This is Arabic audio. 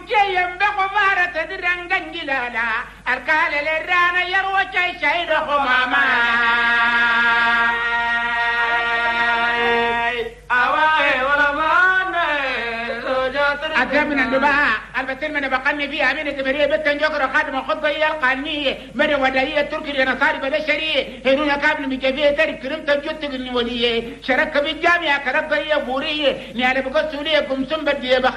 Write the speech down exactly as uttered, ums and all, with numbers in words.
جيم بقفارة درنجن جلالا أركال لرانا يروى شاي شاي رخماما أواي ولا ماني أدامنا النباء البتين من بقني فيها من تمرية بتن جوكرا خادم الخطبة هي القانية من ودائية تركي لنصاري بلشرية هنونا كابن مجافية تاريخ كرم تنجد تقني وليه شرك بالجامعة كربية بورية نيالي بقصولية كمسن بدي